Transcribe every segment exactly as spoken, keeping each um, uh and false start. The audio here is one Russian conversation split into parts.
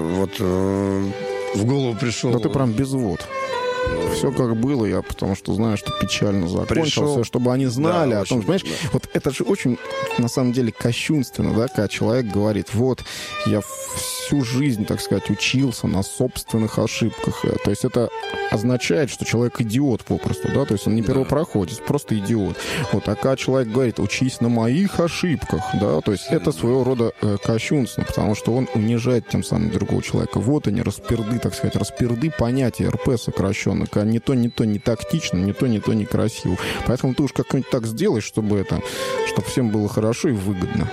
вот э, в голову пришел... Да ты прям безвод. Все как было, я потому что знаю, что печально закончился, чтобы они знали да, о том, понимаешь, да. Вот это же очень, на самом деле, кощунственно, да, когда человек говорит, вот, я всю жизнь, так сказать, учился на собственных ошибках. То есть это означает, что человек идиот попросту, да, то есть он не первопроходец, да. Просто идиот. Вот, а когда человек говорит, учись на моих ошибках, да, то есть это своего рода э, кощунственно, потому что он унижает тем самым другого человека. Вот они, расперды, так сказать, расперды понятия эр пэ сокращенно. Не то, не то, не тактично, не то, не то, не красиво. Поэтому ты уж как-нибудь так сделай, чтобы это, чтобы всем было хорошо и выгодно.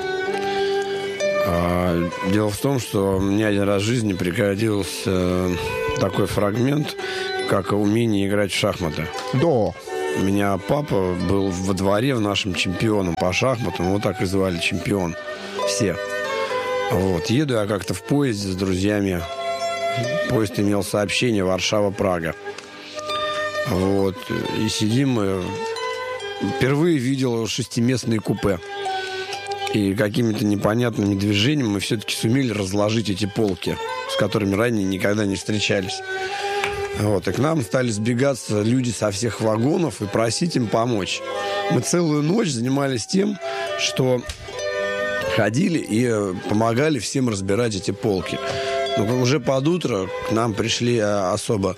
А, дело в том, что мне один раз в жизни пригодился такой фрагмент, как умение играть в шахматы. Да. У меня папа был во дворе в нашем чемпионом по шахматам. Его так и звали, чемпион. Все. Вот. Еду я как-то в поезде с друзьями. Поезд имел сообщение Варшава-Прага. Вот. И сидим мы. Впервые видел шестиместные купе. И какими-то непонятными движениями мы все-таки сумели разложить эти полки, с которыми ранее никогда не встречались. Вот. И к нам стали сбегаться люди со всех вагонов и просить им помочь. Мы целую ночь занимались тем, что ходили и помогали всем разбирать эти полки. Но уже под утро к нам пришли особо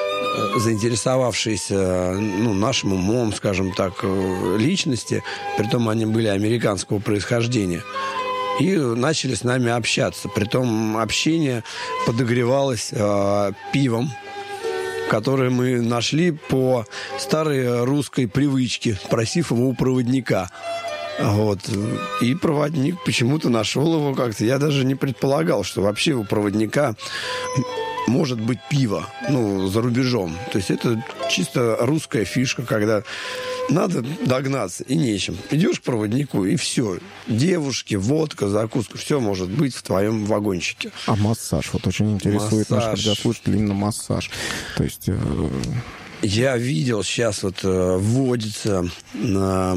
заинтересовавшиеся ну, нашим умом, скажем так, личности, притом они были американского происхождения, и начали с нами общаться. Притом общение подогревалось э, пивом, которое мы нашли по старой русской привычке, просив его у проводника. Вот. И проводник почему-то нашел его как-то. Я даже не предполагал, что вообще у проводника может быть пиво, ну, за рубежом. То есть это чисто русская фишка, когда надо догнаться и нечем. Идешь к проводнику, и все. Девушки, водка, закуска, все может быть в твоем вагончике. А массаж? Вот очень интересует массаж. Наш радиослушатель именно массаж. То есть... Э... Я видел, сейчас вот э, вводится на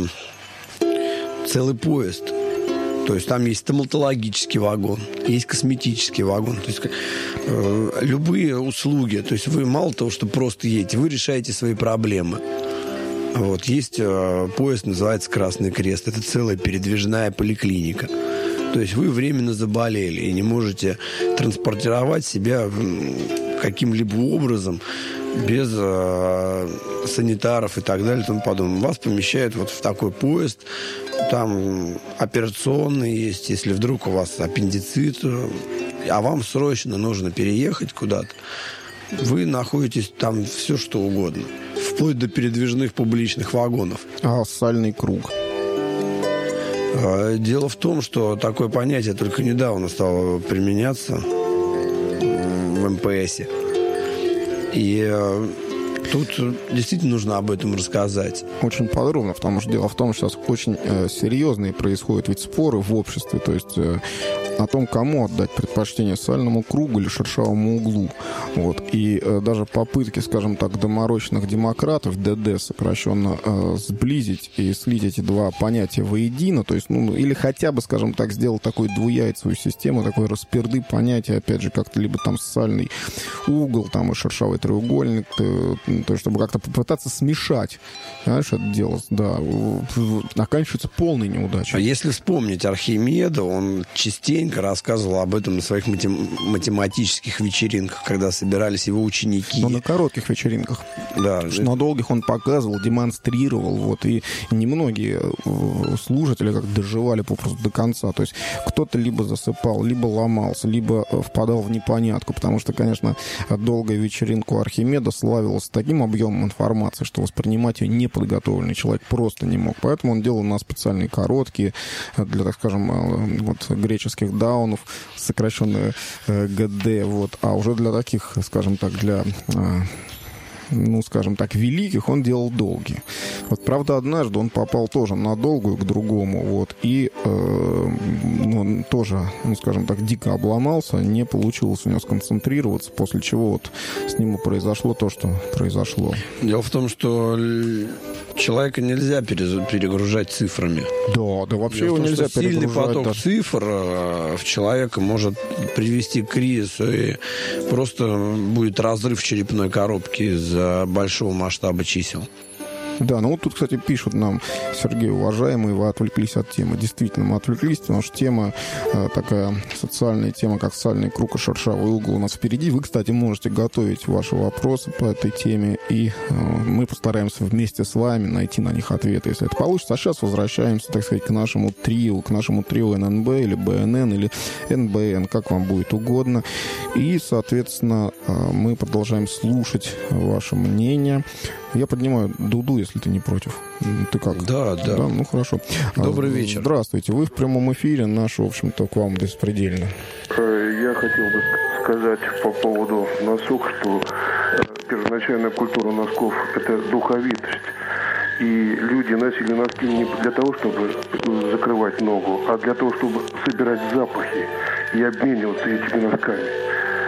целый поезд. То есть там есть стоматологический вагон, есть косметический вагон. То есть э, любые услуги. То есть вы мало того, что просто едете, вы решаете свои проблемы. Вот. Есть э, поезд, называется «Красный крест». Это целая передвижная поликлиника. То есть вы временно заболели и не можете транспортировать себя каким-либо образом без э, санитаров и так далее и тому подобное. Вас помещают вот в такой поезд. Там операционный есть, если вдруг у вас аппендицит, а вам срочно нужно переехать куда-то, вы находитесь там все что угодно, вплоть до передвижных публичных вагонов. А сальный круг? Дело в том, что такое понятие только недавно стало применяться в эм пэ эсе. И тут действительно нужно об этом рассказать. Очень подробно, потому что дело в том, что сейчас очень э, серьезные происходят ведь споры в обществе, то есть э, о том, кому отдать предпочтение, сальному кругу или шершавому углу. Вот. И э, даже попытки, скажем так, доморощенных демократов, дэ дэ сокращенно, э, сблизить и слить эти два понятия воедино, то есть, ну, или хотя бы, скажем так, сделать такую двуяйцевую систему, такой расперды понятия, опять же, как-то либо там сальный угол, там и шершавый треугольник, то, то есть, чтобы как-то попытаться смешать, знаешь, это дело, да, оканчивается полной неудачей. А если вспомнить Архимеда, он частенько рассказывал об этом на своих матем- математических вечеринках, когда собирались его ученики. Но на коротких вечеринках. Да. На долгих он показывал, демонстрировал, вот, и немногие слушатели как доживали попросту до конца. То есть кто-то либо засыпал, либо ломался, либо впадал в непонятку, потому что, конечно, долгая вечеринка у Архимеда славилась таким объемом информации, что воспринимать ее неподготовленный человек просто не мог. Поэтому он делал на специальные короткие, для, так скажем, вот, греческих даунов, сокращенные э, гэ дэ, вот, а уже для таких, скажем так, для э, ну, скажем так, великих, он делал долгие. Вот, правда, однажды он попал тоже на долгую к другому, вот, и э, ну, тоже, ну, скажем так, дико обломался, не получилось у него сконцентрироваться, после чего вот с ним произошло то, что произошло. Дело в том, что человека нельзя перегружать цифрами. Да, да, вообще Дело его в том, нельзя что сильный перегружать. поток Даже. цифр в человека может привести к кризису, и просто будет разрыв черепной коробки из-за большого масштаба чисел. Да, ну вот тут, кстати, пишут нам, Сергей, уважаемый, вы отвлеклись от темы. Действительно, мы отвлеклись, потому что тема э, такая социальная тема, как социальный круг и шершавый угол у нас впереди. Вы, кстати, можете готовить ваши вопросы по этой теме, и э, мы постараемся вместе с вами найти на них ответы, если это получится. А сейчас возвращаемся, так сказать, к нашему трио, к нашему трио эн эн бэ или бэ эн эн или эн бэ эн, как вам будет угодно. И, соответственно, э, мы продолжаем слушать ваше мнение. Я поднимаю Дуду, если ты не против. Ты как? Да, да. Да, ну хорошо. Добрый вечер. Здравствуйте. Вы в прямом эфире. Наш, в общем-то, к вам беспредельно. Я хотел бы сказать по поводу носок, что первоначальная культура носков – это духовитость. И люди носили носки не для того, чтобы закрывать ногу, а для того, чтобы собирать запахи и обмениваться этими носками.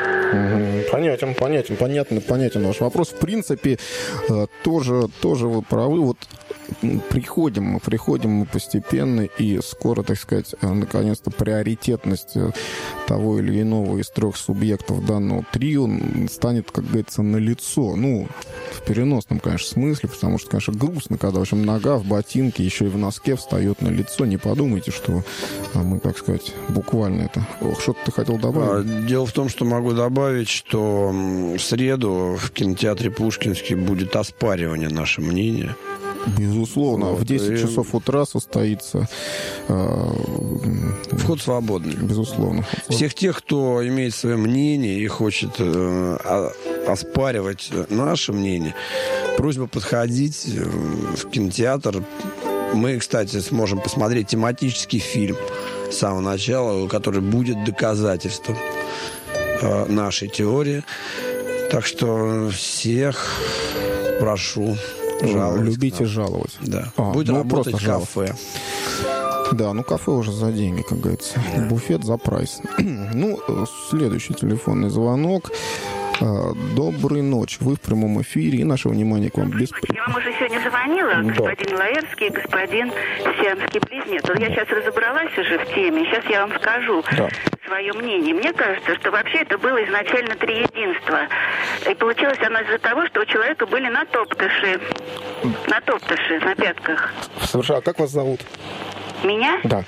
Понятен, понятен, понятно, понятен ваш вопрос. В принципе, тоже, тоже вы правы. Вот приходим мы, приходим мы постепенно, и скоро, так сказать, наконец-то приоритетность того или иного из трех субъектов данного трио станет, как говорится, налицо. Ну, в переносном, конечно, смысле, потому что, конечно, грустно, когда, в общем, нога в ботинке, еще и в носке встает на лицо. Не подумайте, что мы, так сказать, буквально это... Ох, что-то ты хотел добавить? Дело в том, что могу добавить, что в среду в кинотеатре Пушкинский будет оспаривание наше мнение. Безусловно. Вот, в десять и... часов утра состоится... Э, Вход свободный. Безусловно. Всех тех, кто имеет свое мнение и хочет э, оспаривать наше мнение, просьба подходить в кинотеатр. Мы, кстати, сможем посмотреть тематический фильм с самого начала, который будет доказательством э, нашей теории. Так что всех прошу... Жаловать, любите жаловать. Да. А, будет ну, работать просто кафе. Да, ну кафе уже за деньги, как говорится. Да. Буфет за прайс. Ну, следующий телефонный звонок. Доброй ночи. Вы в прямом эфире, и наше внимание к вам без... Я вам уже сегодня звонила, да. Господин Лаэрский, господин Сиамский близнец. Вот я сейчас разобралась уже в теме, сейчас я вам скажу да. свое мнение. Мне кажется, что вообще это было изначально триединство. И получилось оно из-за того, что у человека были натоптыши. Натоптыши на пятках. Совершенно. А как вас зовут? Меня? Да.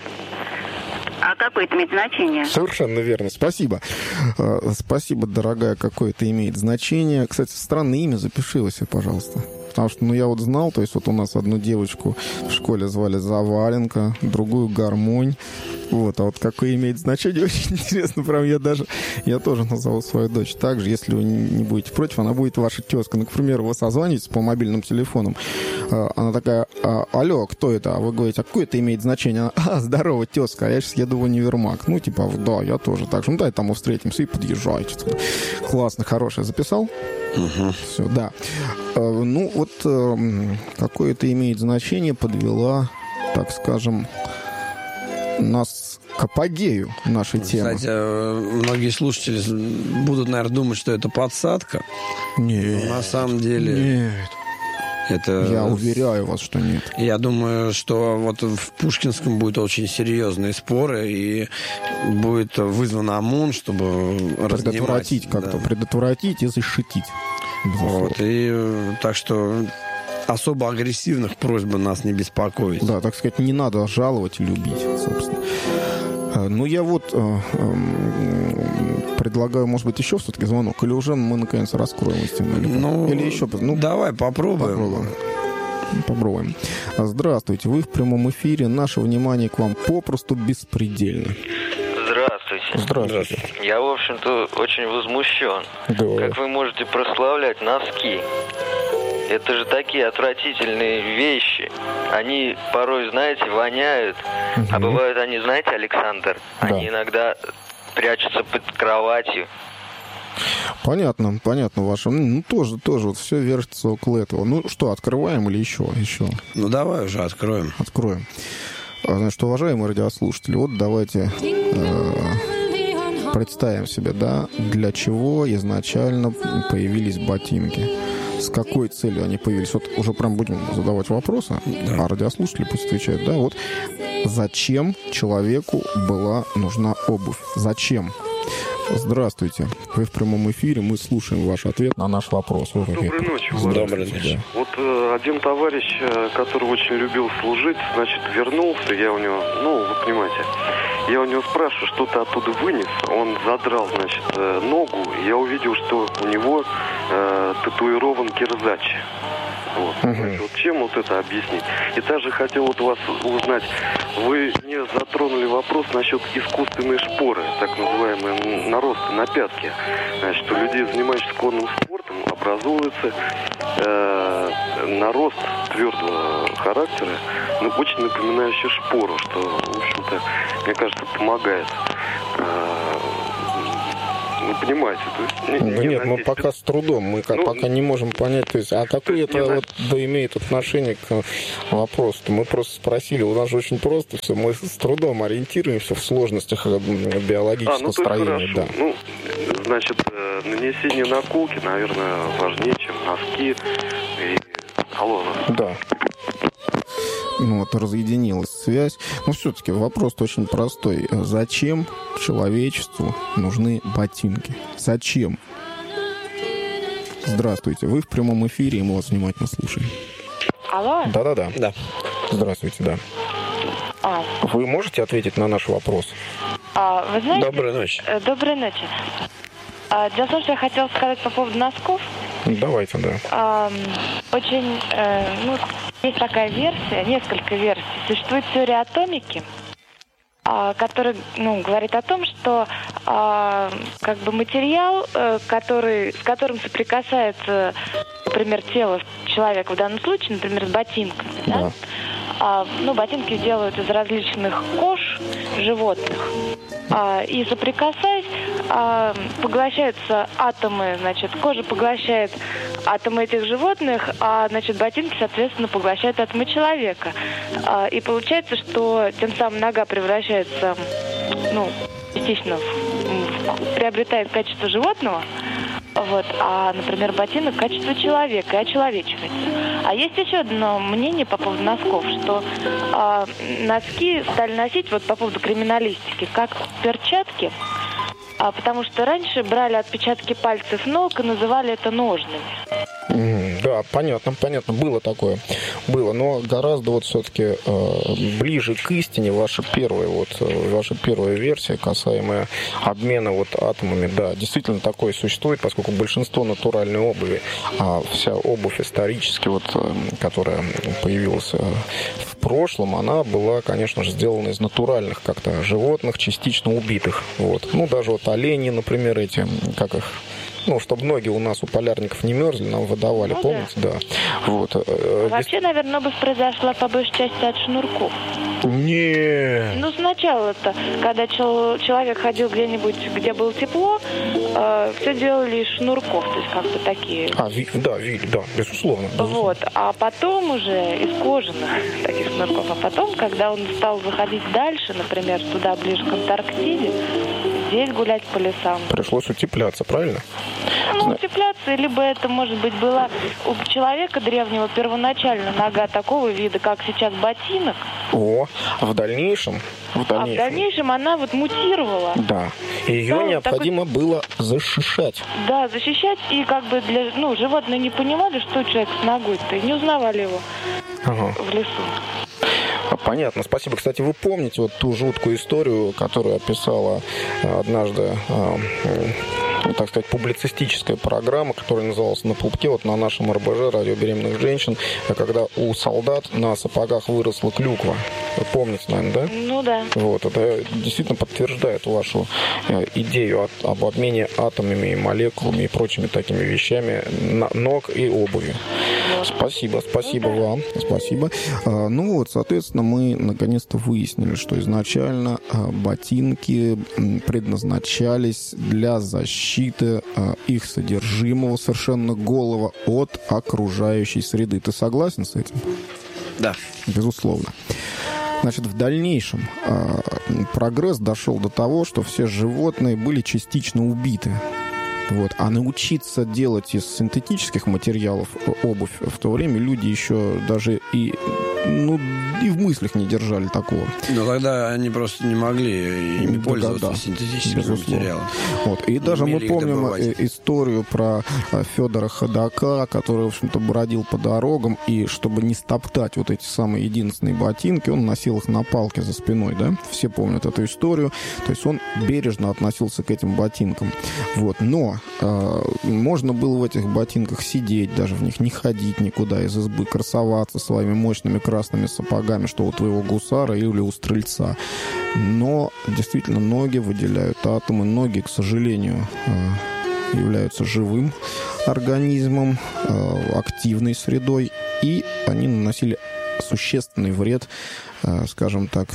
А какое это имеет значение? Совершенно верно. Спасибо. Спасибо, дорогая, какое это имеет значение. Кстати, странное имя, запиши его себе, пожалуйста. Потому что, ну, я вот знал, то есть вот у нас одну девочку в школе звали Заваленко, другую Гармонь. Вот, а вот какое имеет значение, очень интересно. Прям я даже, я тоже назову свою дочь так же, если вы не будете против, она будет ваша тезка. Ну, к примеру, вы созваниваетесь по мобильным телефонам, она такая: алло, кто это? А вы говорите: а какое это имеет значение? Она: а, здорово, тезка, а я сейчас еду в универмаг. Ну, типа, да, я тоже так же. Ну, дай там мы встретимся и подъезжайте. Классно, хорошее. Записал? Угу. Все, да. Ну, вот какое это имеет значение, подвела, так скажем, нас к апогею нашей темы. Кстати, многие слушатели будут, наверное, думать, что это подсадка. Нет. Но на самом деле... Нет. Это... Я уверяю вас, что нет. Я думаю, что вот в Пушкинском будут очень серьезные споры, и будет вызван ОМОН, чтобы предотвратить разнимать, как-то, да. предотвратить и защитить. Вот, и так что особо агрессивных просьб нас не беспокоить. Да, так сказать, не надо жаловать и любить, собственно. Ну, я вот э, э, предлагаю, может быть, еще все-таки звонок, или уже мы, наконец, раскроем истину? Или, ну, или еще... Ну, давай попробуем. Попробуем. Попробуем. Здравствуйте, вы в прямом эфире. Наше внимание к вам попросту беспредельно. Здравствуйте. Здравствуйте. Я, в общем-то, очень возмущен. Да. Как вы можете прославлять носки? Это же такие отвратительные вещи. Они порой, знаете, воняют. Угу. А бывают они, знаете, Александр, да. они иногда прячутся под кроватью. Понятно, понятно ваше. Ну, тоже, тоже вот все вертится около этого. Ну, что, открываем или еще? еще? Ну, давай уже откроем. Откроем. Значит, уважаемые радиослушатели, вот давайте э, представим себе, да, для чего изначально появились ботинки. С какой целью они появились? Вот уже прям будем задавать вопросы, да. А радиослушатели пусть отвечают, да, вот зачем человеку была нужна обувь? Зачем? Здравствуйте. Вы в прямом эфире, мы слушаем ваш ответ на наш вопрос. Доброй ночи. Доброй ночи. Да. Вот э, один товарищ, э, который очень любил служить, значит, вернулся, я у него, ну, вы понимаете, я у него спрашиваю, что ты оттуда вынес, он задрал, значит, э, ногу, я увидел, что у него э, татуирован кирзач. Вот. Uh-huh. Значит, вот чем вот это объяснить? И также хотел вот вас узнать, вы не затронули вопрос насчет искусственной шпоры, так называемые наросты на пятке. Значит, у людей, занимающихся конным спортом, образуется э, нарост твердого характера, но очень напоминающий шпору, что, в общем-то, мне кажется, помогает. Э, Ну, понимаете, то есть... Не, да не нет, мы пока с трудом, мы ну, пока не можем понять, то есть, а какое это вот, да, имеет отношение к вопросу-то? Мы просто спросили, у нас же очень просто все, мы с трудом ориентируемся в сложностях биологического а, ну, строения. Да. Ну, значит, нанесение наколки, наверное, важнее, чем носки и колонны. Да. Ну, вот разъединилась связь. Но все-таки вопрос очень простой. Зачем человечеству нужны ботинки? Зачем? Здравствуйте. Вы в прямом эфире, и мы вас внимательно слушаем. Алло? Да-да-да. Да. Здравствуйте, да. А. Вы можете ответить на наш вопрос? А, вы знаете... Доброй ночи. Доброй ночи. А, дело в том, что я хотела сказать по поводу носков. Давайте, да. А, очень, э, ну, есть такая версия, несколько версий. Существует теория атомики, а, которая, ну, говорит о том, что а, как бы материал, э, который, с которым соприкасается, например, тело человека в данном случае, например, с ботинками, да? Да. А, ну, ботинки делают из различных кож животных. А, и соприкасаясь, а, поглощаются атомы, значит, кожа поглощает атомы этих животных, а, значит, ботинки, соответственно, поглощают атомы человека. А, и получается, что тем самым нога превращается, ну, частично в, в, приобретает качество животного, вот, а, например, ботинок качество человека и очеловечивается. А есть еще одно мнение по поводу носков, что а, носки стали носить, вот по поводу криминалистики, как перчатки, а, потому что раньше брали отпечатки пальцев ног и называли это ножными. Mm, да, понятно, понятно, было такое, было, но гораздо вот все-таки э, ближе к истине ваша первая вот, ваша первая версия, касаемая обмена вот атомами, да, действительно такое существует, поскольку большинство натуральной обуви, а вся обувь исторически вот, которая появилась в прошлом, она была, конечно же, сделана из натуральных как-то животных, частично убитых, вот, ну даже вот олени, например, эти, как их, ну, чтобы ноги у нас у полярников не мерзли, нам выдавали, ну, помните, да. да. Вот. Вообще, наверное, обувь произошла по большей части от шнурков. Не. Ну, сначала-то, когда чел- человек ходил где-нибудь, где было тепло, э, все делали из шнурков, то есть как бы такие. А, ви- да, ви- да, безусловно, безусловно. Вот, а потом уже из кожаных таких шнурков, а потом, когда он стал заходить дальше, например, туда ближе к Антарктиде, здесь гулять по лесам. Пришлось утепляться, правильно? Ну, утепляться, либо это, может быть, была у человека древнего первоначально нога такого вида, как сейчас ботинок. О, в дальнейшем, в дальнейшем. А в дальнейшем она вот мутировала. Да. Ее да, необходимо такой... было защищать. Да, защищать. И как бы для, ну, животные не понимали, что человек с ногой-то, и не узнавали его ага. в лесу. Понятно, спасибо. Кстати, вы помните вот ту жуткую историю, которую описала однажды, ну, так сказать, публицистическая программа, которая называлась «На пупке», вот на нашем эр бэ жэ, радио беременных женщин, когда у солдат на сапогах выросла клюква. Вы помните, наверное, да? Ну да. Вот, это действительно подтверждает вашу идею от, об обмене атомами, молекулами и прочими такими вещами ног и обуви. Спасибо, спасибо да. вам. Спасибо. А, ну вот, соответственно, мы наконец-то выяснили, что изначально а, ботинки предназначались для защиты а, их содержимого совершенно голого от окружающей среды. Ты согласен с этим? Да. Безусловно. Значит, в дальнейшем э, прогресс дошел до того, что все животные были частично убиты. Вот. А научиться делать из синтетических материалов обувь в то время люди еще даже и, ну, и в мыслях не держали такого. Но тогда они просто не могли ими пользоваться, да, да. синтетическими Безусловно. материалами. Вот. И не даже мы помним историю про Федора Ходока, который, в общем-то, бродил по дорогам, и чтобы не стоптать вот эти самые единственные ботинки, он носил их на палке за спиной, да? Все помнят эту историю. То есть он бережно относился к этим ботинкам. Вот. Но э, можно было в этих ботинках сидеть, даже в них не ходить никуда из избы, красоваться своими мощными красными сапогами, что у твоего гусара или у стрельца. Но действительно ноги выделяют атомы. Ноги, к сожалению, являются живым организмом, активной средой, и они наносили существенный вред, скажем так,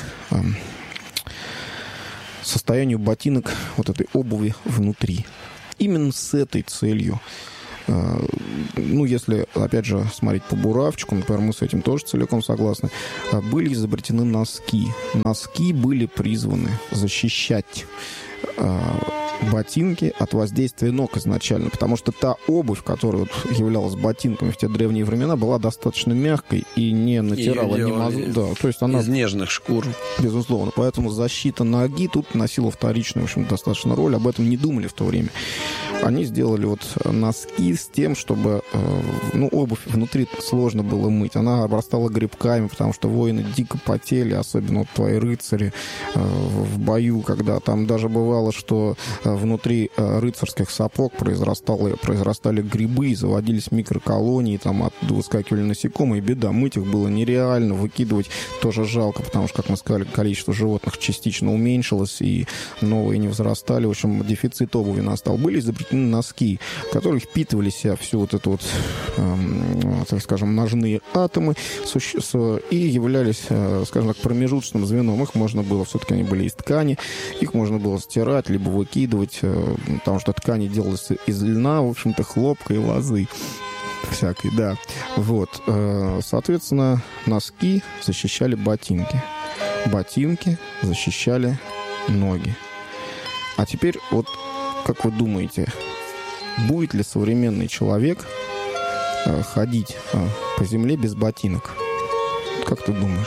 состоянию ботинок, вот этой обуви внутри. Именно с этой целью, ну, если, опять же, смотреть по буравчику, например, мы с этим тоже целиком согласны, были изобретены носки. Носки были призваны защищать ботинки от воздействия ног изначально, потому что та обувь, которая вот являлась ботинками в те древние времена, была достаточно мягкой и не натирала ни мозг. Да, то есть она... из нежных шкур. Безусловно. Поэтому защита ноги тут носила вторичную, в общем, достаточно роль. Об этом не думали в то время. Они сделали вот носки с тем, чтобы, ну, обувь внутри сложно было мыть. Она обрастала грибками, потому что воины дико потели, особенно вот твои рыцари в бою, когда там даже бывало, что внутри рыцарских сапог произрастали, произрастали грибы, и заводились микроколонии, там оттуда выскакивали насекомые. Беда, мыть их было нереально, выкидывать тоже жалко, потому что, как мы сказали, количество животных частично уменьшилось, и новые не возрастали. В общем, дефицит обуви настал. Были изобретены носки, которые впитывали в себя всю вот эту вот, эм, так скажем, ножные атомы и являлись, э, скажем так, промежуточным звеном. Их можно было, все-таки они были из ткани, их можно было стирать, либо выкидывать, э, потому что ткани делались из льна, в общем-то, хлопка и лозы всякой, да. Вот. Э, соответственно, носки защищали ботинки. Ботинки защищали ноги. А теперь вот как вы думаете, будет ли современный человек э, ходить э, по земле без ботинок? Как ты думаешь?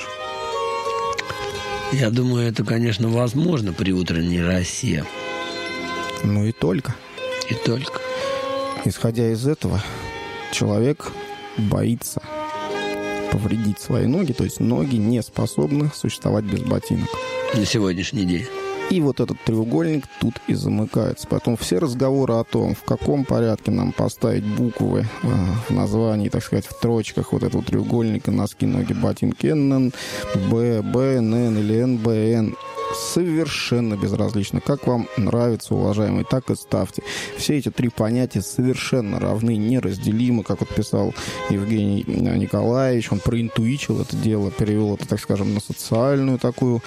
Я думаю, это, конечно, возможно при утренней росе. Ну и только. И только. Исходя из этого, человек боится повредить свои ноги, то есть ноги не способны существовать без ботинок. На сегодняшний день. И вот этот треугольник тут и замыкается. Потом все разговоры о том, в каком порядке нам поставить буквы э, в названии, так сказать, в строчках вот этого треугольника, носки, ноги, ботинки, эн эн, Б, Б, эн эн или эн бэ эн, совершенно безразлично. Как вам нравится, уважаемые, так и ставьте. Все эти три понятия совершенно равны, неразделимы, как вот писал Евгений Николаевич. Он проинтуичил это дело, перевел это, так скажем, на социальную такую...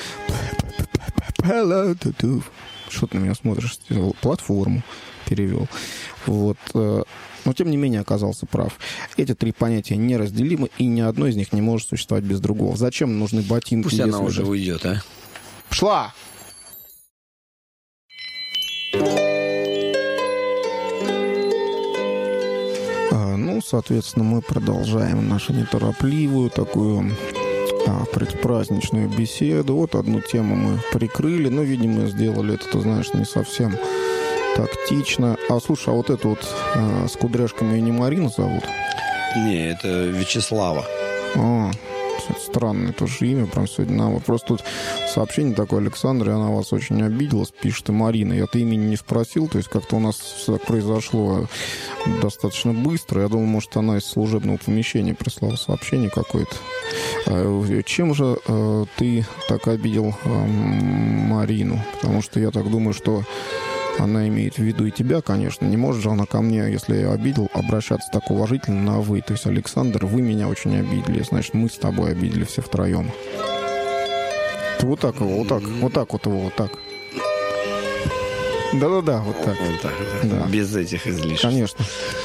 Что ты на меня смотришь? Платформу перевел. Вот. Но, тем не менее, оказался прав. Эти три понятия неразделимы, и ни одно из них не может существовать без другого. Зачем нужны ботинки? Пусть она уже уйдет, а? Шла! А, ну, соответственно, мы продолжаем нашу неторопливую такую... А, предпраздничную беседу. Вот одну тему мы прикрыли, но, видимо, сделали это, ты знаешь, не совсем тактично. А, слушай, а вот эту вот а, с кудряшками ее не Марина зовут? Не, это Вячеслава. А, странное тоже имя, прям сегодня нам. Вот просто тут сообщение такое: Александр, и она вас очень обиделась, пишет, и Марина. Я-то имени не спросил, то есть как-то у нас все так произошло достаточно быстро. Я думал, может, она из служебного помещения прислала сообщение какое-то. Чем же э, ты так обидел э, Марину? Потому что я так думаю, что она имеет в виду и тебя, конечно. Не может же она ко мне, если я обидел, обращаться так уважительно на «вы». То есть, Александр, вы меня очень обидели, значит, мы с тобой обидели все втроем. Ты вот так его, вот так, вот так вот его, вот так. Да-да-да, вот так. Вот так, да. Без этих излишеств. Конечно.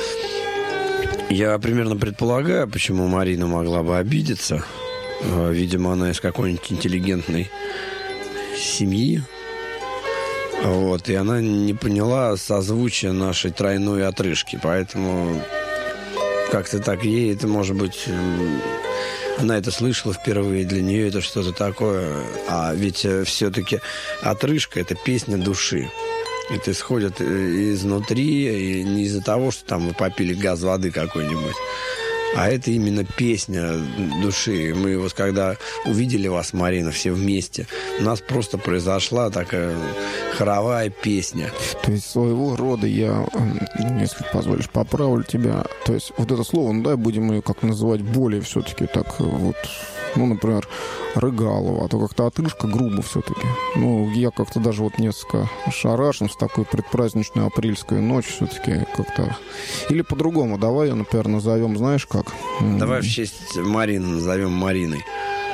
Я примерно предполагаю, почему Марина могла бы обидеться. Видимо, она из какой-нибудь интеллигентной семьи. Вот, и она не поняла созвучия нашей тройной отрыжки. Поэтому как-то так ей это, может быть... Она это слышала впервые, для нее это что-то такое. А ведь все-таки отрыжка – это песня души. Это исходит изнутри, и не из-за того, что там вы попили газ воды какой-нибудь. А это именно песня души. Мы вот когда увидели вас, Марина, все вместе, у нас просто произошла такая хоровая песня. То есть своего рода я, если позволишь, поправлю тебя. То есть вот это слово, ну да, будем ее как называть более все-таки так вот, ну, например, Рыгалова, а то как-то отрыжка грубо все-таки. Ну, я как-то даже вот несколько ошарашен с такой предпраздничной апрельской ночью все-таки как-то... Или по-другому, давай ее, например, назовем, знаешь как? Давай в честь Марины назовем Мариной.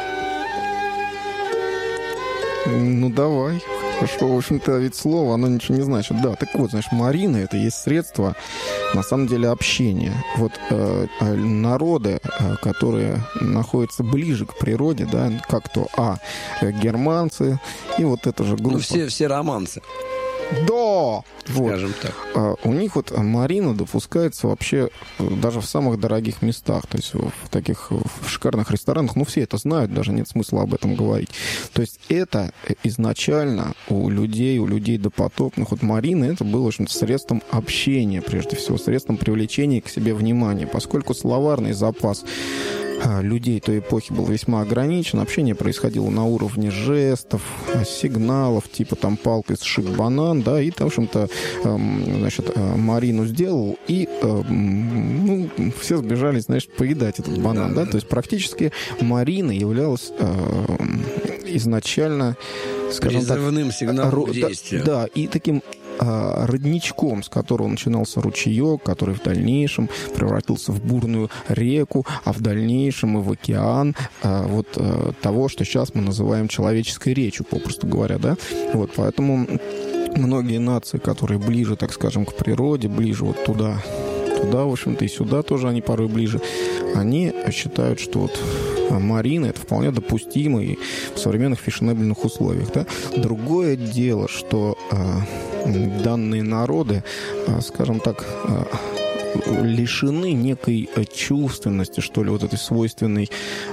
Ну, давай. Хорошо, в общем-то, ведь слово, оно ничего не значит. Да, так вот, знаешь, Марина — это есть средство, на самом деле, общения. Вот э, народы, э, которые находятся ближе к природе, да, как то, а, германцы, и вот эта же группа. Ну, все, все романцы. Да! Скажем вот. так. А, у них вот Марина допускается вообще даже в самых дорогих местах, то есть в таких в шикарных ресторанах, ну, все это знают, даже нет смысла об этом говорить. То есть это изначально у людей, у людей допотопных, вот Марина, это было, в общем-то, средством общения, прежде всего, средством привлечения к себе внимания, поскольку словарный запас людей той эпохи был весьма ограничен. Общение происходило на уровне жестов, сигналов, типа там палкой сшиб банан, да, и, в общем-то, эм, значит, Марину сделал, и эм, ну, все сбежались, значит, поедать этот банан, да, то есть практически Марина являлась э, изначально, скажем так, призывным сигналом к действию. Да, да, и таким родничком, с которого начинался ручеек, который в дальнейшем превратился в бурную реку, а в дальнейшем и в океан вот того, что сейчас мы называем человеческой речью, попросту говоря, да. Вот, поэтому многие нации, которые ближе, так скажем, к природе, ближе вот туда, туда, в общем-то, и сюда тоже они порой ближе, они считают, что вот Марина — это вполне допустимо и в современных фешенебельных условиях, да. Другое дело, что э, данные народы, э, скажем так, э, лишены некой чувственности, что ли, вот этой свойственной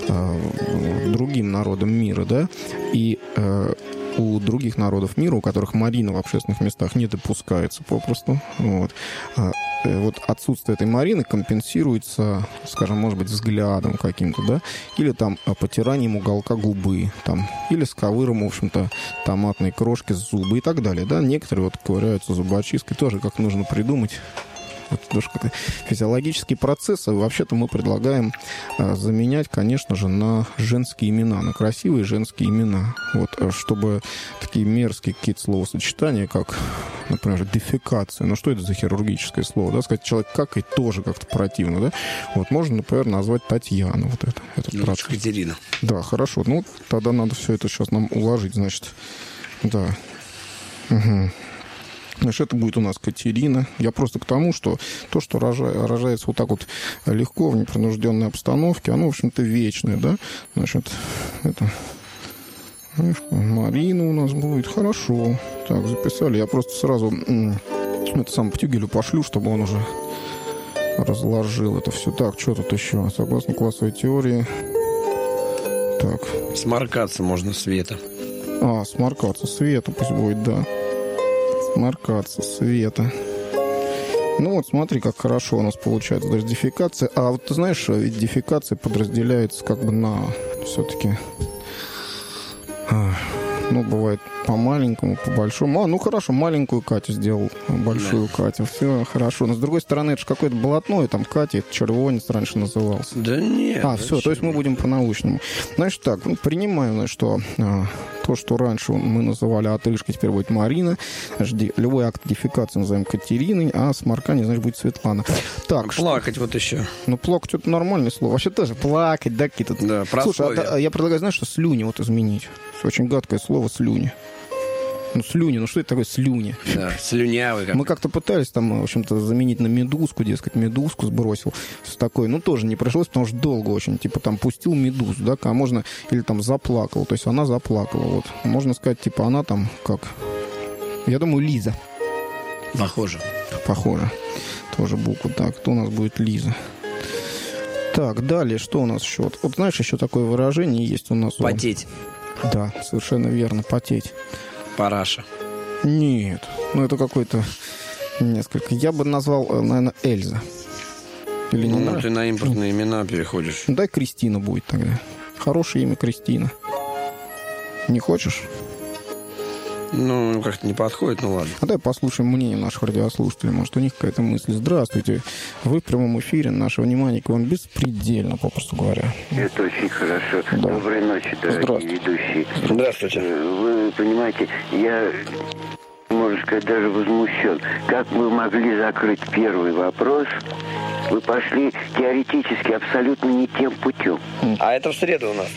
э, другим народам мира, да, и э, у других народов мира, у которых Марина в общественных местах не допускается попросту, вот, вот отсутствие этой Марины компенсируется, скажем, может быть, взглядом каким-то, да, или там потиранием уголка губы, там, или сковыром, в общем-то, томатной крошки с зубы и так далее, да. Некоторые вот ковыряются зубочисткой, тоже как нужно придумать. Вот тоже как физиологические процессы. Вообще-то мы предлагаем а, заменять, конечно же, на женские имена, на красивые женские имена. Вот, чтобы такие мерзкие какие-то словосочетания, как, например, дефекация. Ну, что это за хирургическое слово? Да? Сказать, человек какает тоже как-то противно, да? Вот, можно, например, назвать Татьяна. Вот это. Этот ну, процесс. Катерина. Да, хорошо. Ну, тогда надо все это сейчас нам уложить, значит. Да. Угу. Значит, это будет у нас Катерина. Я просто к тому, что то, что рожа... рожается вот так вот легко, в непринужденной обстановке, оно, в общем-то, вечное, да? Значит, это... Марина у нас будет. Хорошо. Так, записали. Я просто сразу это сам Птюгелю пошлю, чтобы он уже разложил это все. Так, что тут еще? Согласно классовой теории. Так. Сморкаться можно Света. А, сморкаться Света пусть будет, да. Сморкаться Света. Ну вот смотри, как хорошо у нас получается. Даже дефекация. А вот ты знаешь, ведь дефекация подразделяется как бы на все-таки... Ну, бывает по-маленькому, по-большому. А, ну хорошо, маленькую Катю сделал, большую да. Катю. Все хорошо. Но с другой стороны, это же какое-то блатное, там Катя, это червонец раньше назывался. Да нет. А, все, то есть мы будем по-научному. Значит так, принимаем, что а, то, что раньше мы называли отрыжкой, теперь будет Марина. Жди, любой акт дефекации назовем Катериной, а сморкание, значит, будет Светлана. Так, плакать что... вот еще. Ну, плакать это нормальное слово. Вообще тоже плакать, да, какие-то... Да, слушай, а, я предлагаю, знаешь, что слюни вот изменить. Очень гадкое слово слюни. Ну, слюни, ну что это такое слюни? Да, слюнявый. Как. Мы как-то пытались там, в общем-то, заменить на медузку, дескать, медузку сбросил с такой. Ну, тоже не пришлось, потому что долго очень. Типа там пустил медузу, да, а можно... Или там заплакал, то есть она заплакала, вот. Можно сказать, типа, она там как... Я думаю, Лиза. Похоже. Похоже. Тоже буква. Так, кто у нас будет Лиза? Так, далее, что у нас еще? Вот, вот знаешь, еще такое выражение есть у нас. Потеть. Да, совершенно верно, потеть. Параша. Нет, ну это какой-то несколько. Я бы назвал, наверное, Эльза. Или не ну, ты на импортные имена переходишь. Ну, дай Кристина будет тогда. Хорошее имя Кристина. Не хочешь? Ну, как-то не подходит, ну ладно. А давай послушаем мнение наших радиослушателей. Может, у них какая-то мысль. Здравствуйте. Вы в прямом эфире. Наше внимание к вам беспредельно, попросту говоря. Это очень хорошо. Да. Доброй ночи, дорогие ведущие. Здравствуйте. Вы понимаете, я, можно сказать, даже возмущен. Как мы могли закрыть первый вопрос? Вы пошли теоретически абсолютно не тем путем. А это в среду у нас.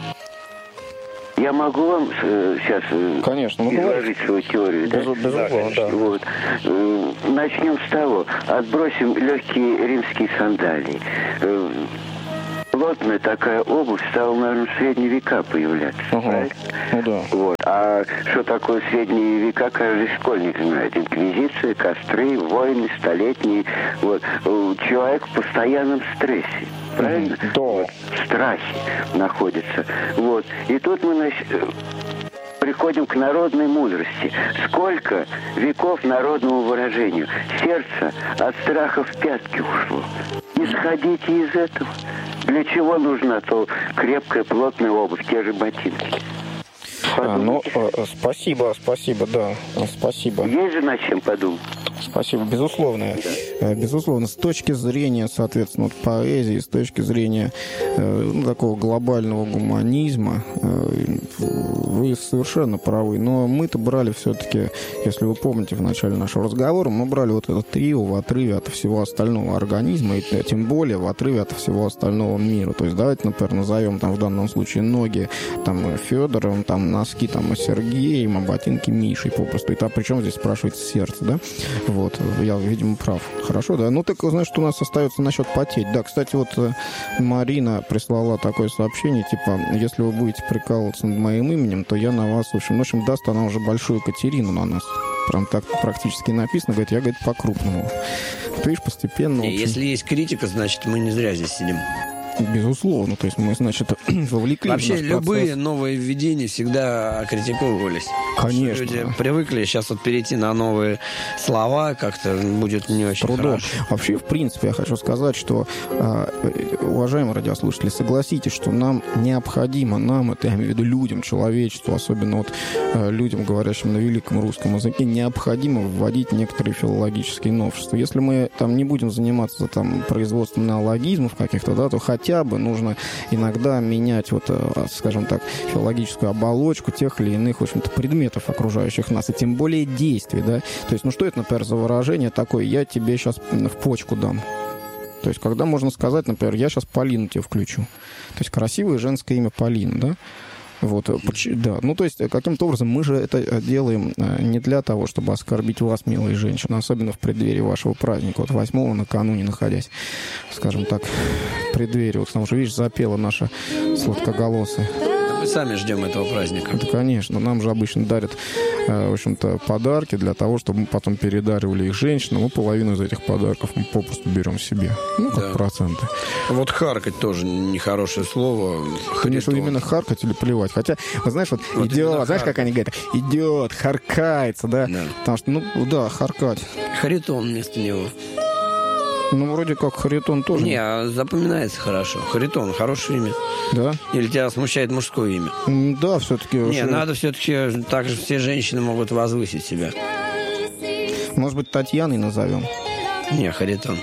Я могу вам э, сейчас э, Конечно, изложить свою теорию? Без, да? Безусловно, да. Вот. Э, начнем с того. Отбросим легкие римские сандалии. Э, плотная такая обувь стала, наверное, в средние века появляться. Ага. Ну да. Вот. А что такое средние века, каждый школьник знает. Инквизиция, костры, войны столетние. Вот. Человек в постоянном стрессе. Правильно? Да. Вот. В страхе находится. Вот. И тут мы значит, приходим к народной мудрости. Сколько веков народному выражению. Сердце от страха в пятки ушло. Исходите из этого. Для чего нужна то крепкая, плотная обувь, те же ботинки? А, ну, э, спасибо, спасибо, да, спасибо. Есть же над чем подумать? Спасибо, безусловно. Да. Безусловно, с точки зрения, соответственно, вот, поэзии, с точки зрения э, ну, такого глобального гуманизма, э, вы совершенно правы. Но мы-то брали все-таки, если вы помните в начале нашего разговора, мы брали вот этот трио в отрыве от всего остального организма, и тем более в отрыве от всего остального мира. То есть давайте, например, назовем там в данном случае ноги там Федоровым, там носки там Сергеем, а ботинки Мишей попросту. И там, причем здесь спрашивается сердце, да? Вот, я, видимо, прав. Хорошо, да. Ну, так, знаешь, что у нас остается насчет потеть. Да, кстати, вот Марина прислала такое сообщение, типа, если вы будете прикалываться над моим именем, то я на вас, в общем, в общем, даст она уже большую Катерину на нас. Прям так практически написано. Говорит, я, говорит, по-крупному. Ты видишь, постепенно... И если есть критика, значит, мы не зря здесь сидим. Безусловно, то есть мы, значит, вовлекли. Вообще в любые процесс. Новые введения всегда критиковывались. Конечно. Люди привыкли сейчас вот перейти на новые слова, как-то будет не очень Трудом. хорошо. Вообще, в принципе, я хочу сказать, что, уважаемые радиослушатели, согласитесь, что нам необходимо, нам, это я имею в виду людям, человечеству, особенно вот людям, говорящим на великом русском языке, необходимо вводить некоторые филологические новшества. Если мы там не будем заниматься там производством неологизмов каких-то, да, то хотя Хотя бы нужно иногда менять, вот, скажем так, филологическую оболочку тех или иных, в общем-то, предметов, окружающих нас, и тем более действий, да. То есть, ну что это, например, за выражение такое, я тебе сейчас в почку дам. То есть, когда можно сказать, например, я сейчас Полину тебе включу. То есть, красивое женское имя Полина, да. Вот, да, ну то есть каким-то образом мы же это делаем не для того, чтобы оскорбить вас, милые женщины, особенно в преддверии вашего праздника, вот восьмого накануне находясь, скажем так, в преддверии, вот там уже, видишь, запела наша сладкоголосая. Мы сами ждем этого праздника. Это, конечно, нам же обычно дарят, в общем-то, подарки для того, чтобы мы потом передаривали их женщинам, и половину из этих подарков мы попросту берем себе, ну, как да. проценты. Вот харкать тоже нехорошее слово. Конечно, именно харкать или плевать. Хотя, вот знаешь, вот, вот идет, знаешь, как они говорят, идет, харкается, да? да. Потому что, ну, да, харкать. Харитон вместо него. Ну, вроде как Харитон тоже. Не, запоминается хорошо. Харитон, хорошее имя. Да? Или тебя смущает мужское имя? Да, все-таки. Не, надо все-таки, так же все женщины могут возвысить себя. Может быть, Татьяной назовем? Не, Харитон.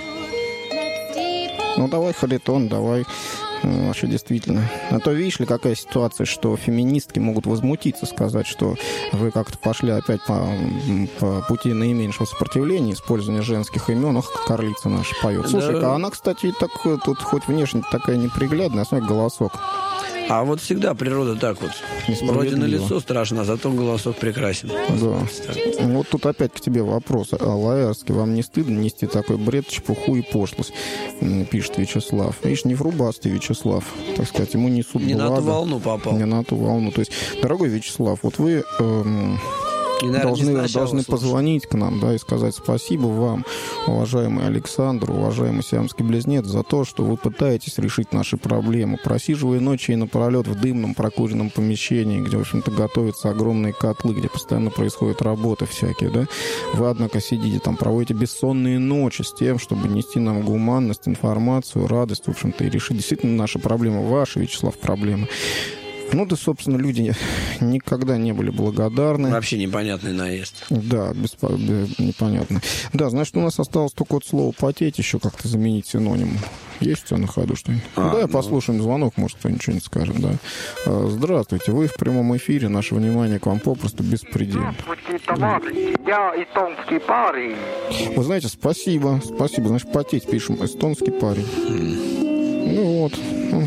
Ну, давай Харитон, давай. Вообще, действительно. А то, видишь ли, какая ситуация, что феминистки могут возмутиться, сказать, что вы как-то пошли опять по, по пути наименьшего сопротивления, использования женских имен. Ох, как орлица наша поет. Слушай, да. А она, кстати, так, тут хоть внешне такая неприглядная, а смотри, голосок. А вот всегда природа так вот. Вроде на лицо страшно, зато голосок прекрасен. Да. Вот тут опять к тебе вопрос. А, Лаэрский, вам не стыдно нести такой бред, чепуху и пошлость? Пишет Вячеслав. Видишь, не врубастый Вячеслав. Так сказать, ему несут не благо. Не на ту волну попал. Не на ту волну. То есть, дорогой Вячеслав, вот вы... Эм... И, наверное, должны, должны позвонить к нам, да, и сказать спасибо вам, уважаемый Александр, уважаемый сиамский близнец, за то, что вы пытаетесь решить наши проблемы, просиживая ночи и напролет в дымном прокуренном помещении, где, в общем-то, готовятся огромные котлы, где постоянно происходят работы всякие, да. Вы, однако, сидите там, проводите бессонные ночи с тем, чтобы нести нам гуманность, информацию, радость, в общем-то, и решить действительно наши проблемы, ваши, Вячеслав, проблемы. Ну, да, собственно, люди никогда не были благодарны. Вообще непонятный наезд. Да, беспо... непонятно. Да, значит, у нас осталось только вот слово «потеть» еще как-то заменить синоним. Есть у тебя на ходу что-нибудь? А, Давай ну... послушаем звонок, может, кто-нибудь что-нибудь скажет, да. Здравствуйте, вы в прямом эфире, наше внимание к вам попросту беспредельно. Здравствуйте, товарищи, я эстонский парень. Вы знаете, спасибо, спасибо, значит, «потеть» пишем, эстонский парень. Mm. Ну вот,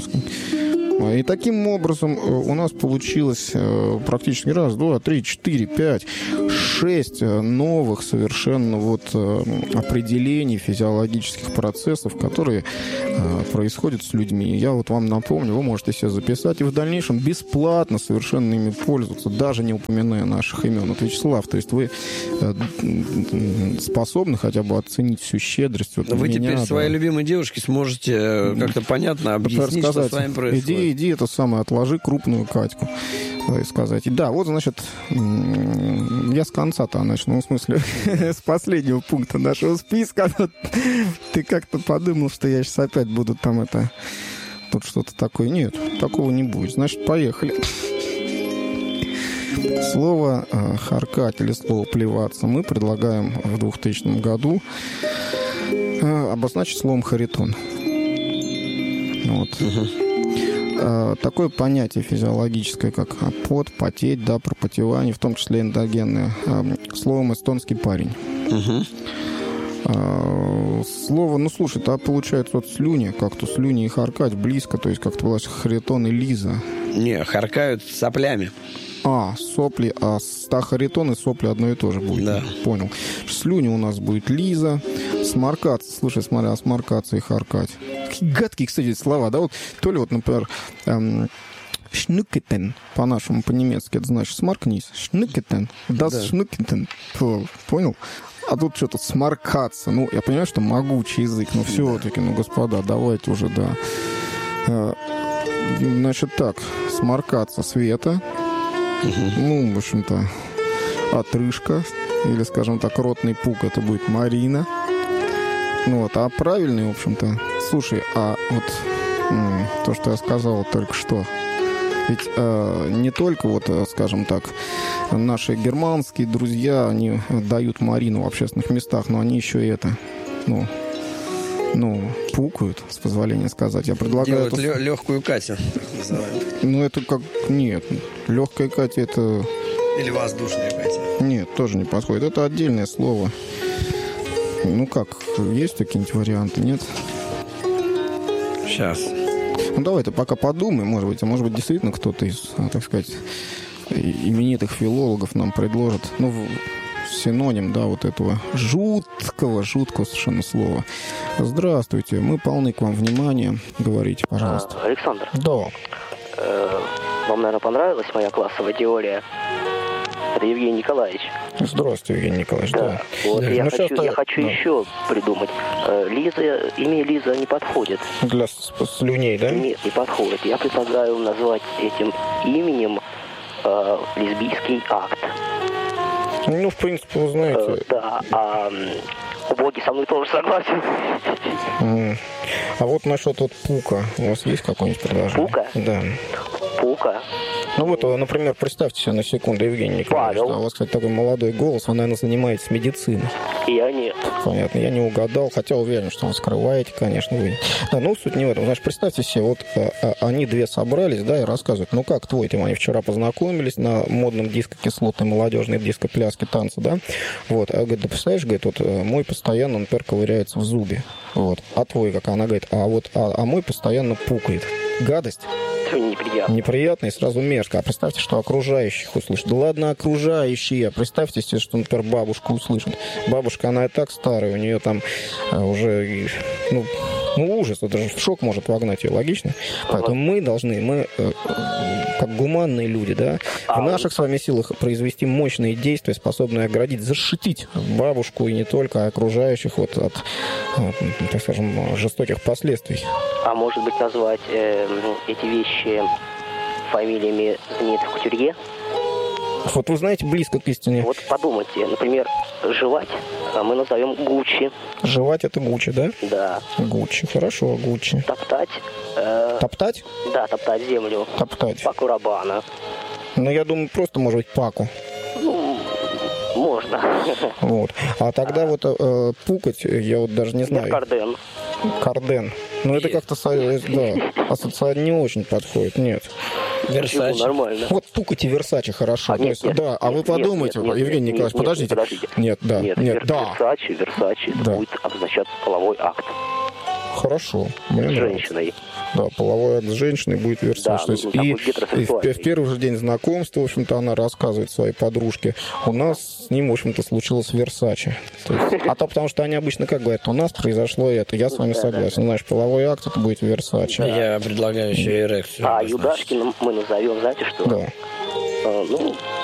и таким образом у нас получилось практически раз, два, три, четыре, пять, шесть новых совершенно вот определений физиологических процессов, которые происходят с людьми. Я вот вам напомню, вы можете себе записать и в дальнейшем бесплатно совершенно ими пользоваться, даже не упоминая наших имен. Вот, Вячеслав, то есть вы способны хотя бы оценить всю щедрость вот вы меня, теперь да. своей любимой девушке сможете как-то понятно объяснить, что с вами происходит. Иди, иди, это самое, отложи крупную Катьку. И сказать. И да, вот, значит, я с конца-то начну, ну, в смысле, с последнего пункта нашего списка. Ты как-то подумал, что я сейчас опять буду там это... Тут что-то такое. Нет, такого не будет. Значит, поехали. Слово э, «харкать» или слово «плеваться» мы предлагаем в двухтысячном году э, обозначить словом «харитон». Вот. Угу. Такое понятие физиологическое, как пот, потеть, да, пропотевание, в том числе эндогенное, словом «эстонский парень». Угу. Слово, ну, слушай, а получается вот слюни, как-то слюни и харкать близко, то есть как-то была Харитон и Лиза. Не, харкают соплями. А, сопли, а стахаритон и сопли одно и то же будет. Да. Понял. Слюни у нас будет Лиза. Сморкаться, слушай, смотри, а сморкаться и харкать. Какие гадкие, кстати, слова, да, вот, то ли вот, например, эм, шнукетен, по-нашему, по-немецки, это значит сморкнись. Шнукетен, das да. Шнукетен, понял? А тут что-то сморкаться. Ну, я понимаю, что могучий язык, но все-таки, ну, господа, давайте уже, да. Э, значит, так, сморкаться Света. Угу. Ну, в общем-то, отрыжка, или, скажем так, ротный пук, это будет Марина. Ну вот, а правильный, в общем-то, слушай, а вот м- то, что я сказал только что, ведь э, не только вот, скажем так, наши германские друзья, они дают Марину в общественных местах, но они еще и это, ну, ну, пукают, с позволения сказать. Я предлагаю... Делают эту... лё- легкую Катю, так называют. Ну, это как... Нет, легкая Катя, это... Или воздушная Катя. Нет, тоже не подходит. Это отдельное слово. Ну как, есть какие-нибудь варианты, нет? Сейчас. Ну давай ты пока подумай, может быть, а может быть действительно кто-то из, так сказать, именитых филологов нам предложит, ну, синоним, да, вот этого жуткого, жуткого совершенно слова. Здравствуйте, мы полны к вам внимания. Говорите, пожалуйста. А, Александр. Да. Э, вам, наверное, понравилась моя классовая теория? Это Евгений Николаевич. Здравствуйте, Евгений Николаевич. Да. Да. Вот да. Я, ну, хочу, я хочу да. еще придумать. Лиза, имя Лиза не подходит. Для слюней, да? Нет, не подходит. Я предлагаю назвать этим именем э, лесбийский акт. Ну, в принципе, вы знаете. Э, да, а Боги со мной тоже согласен. Mm. А вот насчет вот пука. У вас есть какое-нибудь предложение? Пука? Да. Пука? Ну вот, например, представьте себе на секунду, Евгений Николаевич, да, у вас, кстати, такой молодой голос, он, наверное, занимается медициной. Я нет. Понятно, я не угадал, хотя уверен, что вы скрываете, конечно, вы. Да, ну, суть не в этом. Значит, представьте себе, вот а, они две собрались, да, и рассказывают, ну, как твой, тем, они вчера познакомились на модном дискокислотной молодежной дископляске танцы, да, вот, а говорит, да, представляешь, говорит, вот мой постоянно, например, ковыряется в зубе, вот, а твой, как она говорит, а вот, а, а мой постоянно пукает. Гадость. Неприятно. Неприятно и сразу мерзко. А представьте, что окружающих услышат. Да ладно, окружающие. Представьте себе, что, например, бабушка услышит. Бабушка, она и так старая, у нее там а, уже, ну, ну, ужас. Это же в шок может вогнать ее, логично? Поэтому мы должны, мы, э, как гуманные люди, да, в наших с вами силах произвести мощные действия, способные оградить, защитить бабушку и не только, а окружающих вот от, от, так скажем, жестоких последствий. А может быть, назвать э, эти вещи фамилиями знаменитых кутюрье? Вот вы знаете, близко к истине. Вот подумайте, например, жевать мы назовем Гуччи. Жевать это Гуччи, да? Да. Гуччи, хорошо, Гуччи. Топтать. Э... Топтать? Да, топтать землю. Топтать. Паку Рабана. Ну, я думаю, просто, может быть, Паку. Ну, можно. Вот. А тогда а... вот э, пукать, я вот даже не знаю. Карден. Карден. Ну, это как-то, да, ассоциация не очень подходит, нет. Версачи. Нормально. Вот пукать и Версачи хорошо. А, нет, есть, нет, да, нет, а вы нет, подумайте, нет, Евгений нет, Николаевич, нет, подождите. подождите. Нет, да, нет, нет, вер, да. Версачи, Версачи да. будет обозначать половой акт. Хорошо. Мне с нравится. женщиной. Да, половой акт с женщиной будет Версач. Да, ну, и, и в, в первый же день знакомства, в общем-то, она рассказывает своей подружке, у нас с ним, в общем-то, случилось Версачи. То есть, а то потому что они обычно как говорят, у нас произошло это, я с вами да, согласен. Да, да. Знаешь, половой акт это будет Версачи. Да. Я предлагаю еще эрекцию. А Юдашкиным мы назовем, знаете что? Да. А, ну,